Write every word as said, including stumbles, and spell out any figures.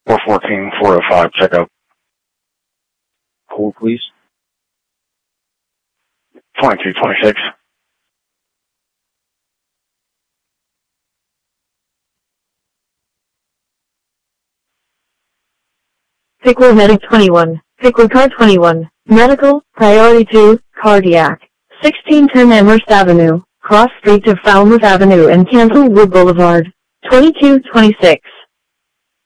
four fourteen, four oh five, check out. Hold, please. twenty-two twenty-six. Pickler Medic twenty-one, Pickler Car twenty-one, Medical, Priority two, Cardiac, sixteen ten Amherst Avenue, Cross Street to Falmouth Avenue and Candlewood Boulevard, twenty-two twenty-six.